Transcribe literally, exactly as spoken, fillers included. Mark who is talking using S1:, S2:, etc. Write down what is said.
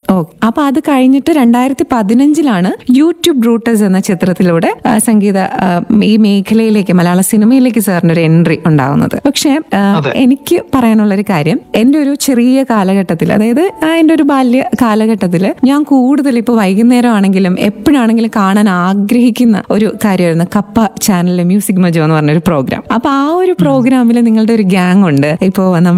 S1: Okay. അപ്പൊ അത് കഴിഞ്ഞിട്ട് രണ്ടായിരത്തി പതിനഞ്ചിലാണ് യൂട്യൂബ് റൂട്ടേഴ്സ് എന്ന ചിത്രത്തിലൂടെ ആ, സംഗീത ആ, ഈ മേഖലയിലേക്ക്, മലയാള സിനിമയിലേക്ക് സാറിന് ഒരു എൻട്രി ഉണ്ടാവുന്നത്. പക്ഷെ ആ, എനിക്ക് പറയാനുള്ള ഒരു കാര്യം, എന്റെ ഒരു ചെറിയ കാലഘട്ടത്തിൽ, അതായത് ആ, എന്റെ ഒരു ബാല്യ കാലഘട്ടത്തിൽ ഞാൻ കൂടുതൽ ഇപ്പൊ വൈകുന്നേരം ആണെങ്കിലും എപ്പോഴാണെങ്കിലും കാണാൻ ആഗ്രഹിക്കുന്ന ഒരു കാര്യമായിരുന്നു കപ്പ ചാനലിലെ മ്യൂസിക് മജോ എന്ന് പറഞ്ഞൊരു പ്രോഗ്രാം. അപ്പൊ ആ ഒരു പ്രോഗ്രാമിൽ നിങ്ങളുടെ ഒരു ഗ്യാങ് ഉണ്ട്. ഇപ്പോ